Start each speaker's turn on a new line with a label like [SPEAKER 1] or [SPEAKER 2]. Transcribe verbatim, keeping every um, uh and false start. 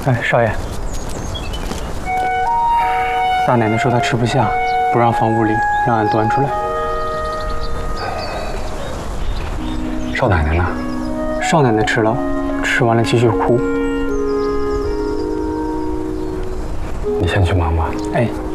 [SPEAKER 1] 哎，少爷，大奶奶说她吃不下，不让放屋里，让俺端出来。
[SPEAKER 2] 少奶奶呢？
[SPEAKER 1] 少奶奶吃了，吃完了继续哭。
[SPEAKER 2] 你先去忙吧。
[SPEAKER 1] 哎。